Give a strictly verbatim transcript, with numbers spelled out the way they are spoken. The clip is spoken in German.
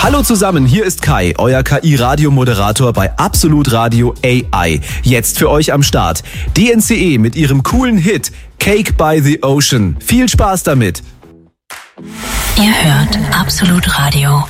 Hallo zusammen, hier ist Kai, euer K I-Radiomoderator bei Absolut Radio A I. Jetzt für euch am Start D N C E mit ihrem coolen Hit Cake by the Ocean. Viel Spaß damit! Ihr hört Absolut Radio.